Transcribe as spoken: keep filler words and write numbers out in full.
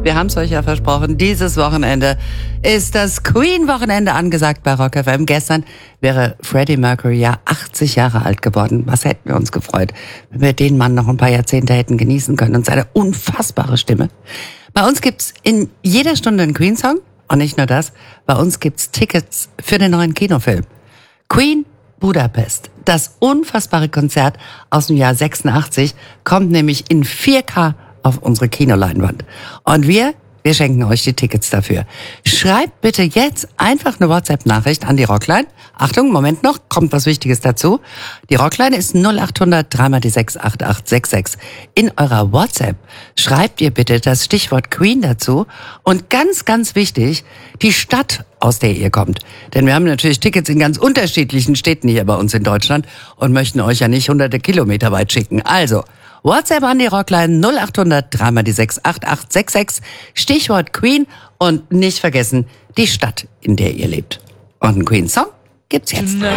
Wir haben es euch ja versprochen, dieses Wochenende ist das Queen-Wochenende angesagt bei Rock F M. Gestern wäre Freddie Mercury ja achtzig Jahre alt geworden. Was hätten wir uns gefreut, wenn wir den Mann noch ein paar Jahrzehnte hätten genießen können und seine unfassbare Stimme. Bei uns gibt's in jeder Stunde einen Queen-Song und nicht nur das, bei uns gibt's Tickets für den neuen Kinofilm. Queen Budapest, das unfassbare Konzert aus dem Jahr sechsundachtzig, kommt nämlich in vier K auf unsere Kinoleinwand. Und wir, wir schenken euch die Tickets dafür. Schreibt bitte jetzt einfach eine WhatsApp-Nachricht an die Rockline. Achtung, Moment noch, kommt was Wichtiges dazu. Die Rockline ist null acht hundert drei mal die sechs acht acht sechs sechs. In eurer WhatsApp schreibt ihr bitte das Stichwort Queen dazu und ganz, ganz wichtig, die Stadt, aus der ihr kommt. Denn wir haben natürlich Tickets in ganz unterschiedlichen Städten hier bei uns in Deutschland und möchten euch ja nicht hunderte Kilometer weit schicken. Also, WhatsApp an die Rockline null acht hundert drei mal die sechs acht acht sechs sechs, Stichwort Queen und nicht vergessen die Stadt, in der ihr lebt. Und einen Queen-Song gibt's jetzt.